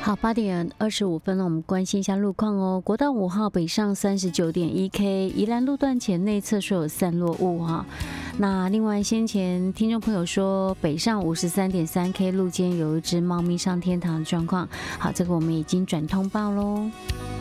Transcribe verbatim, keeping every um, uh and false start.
好，八点二十五分了，我们关心一下路况哦。国道五号北上三十九点一 K， 宜兰路段前内侧说有散落物哈。那另外，先前听众朋友说北上五十三点三 K 路间有一只猫咪上天堂的状况，好，这个我们已经转通报喽。